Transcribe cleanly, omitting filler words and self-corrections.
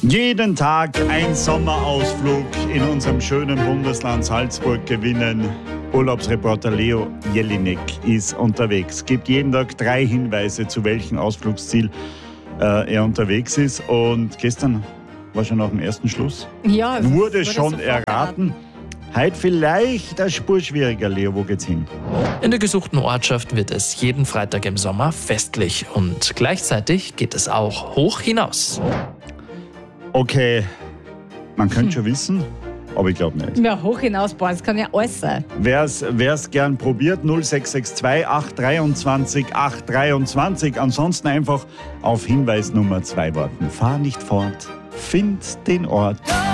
Jeden Tag ein Sommerausflug in unserem schönen Bundesland Salzburg gewinnen. Urlaubsreporter Leo Jelinek ist unterwegs. Gibt jeden Tag 3 Hinweise, zu welchem Ausflugsziel er unterwegs ist. Und gestern war schon nach dem ersten Schluss. Ja, wurde schon erraten. Heute vielleicht eine Spur schwieriger, Leo. Wo geht's hin? In der gesuchten Ortschaft wird es jeden Freitag im Sommer festlich und gleichzeitig geht es auch hoch hinaus. Okay, man könnte schon wissen, aber ich glaube nicht. Ja, hoch hinaus, boah, das kann ja alles sein. Wer's gern probiert, 0662 823 823. Ansonsten einfach auf Hinweis Nummer 2 warten. Fahr nicht fort, find den Ort.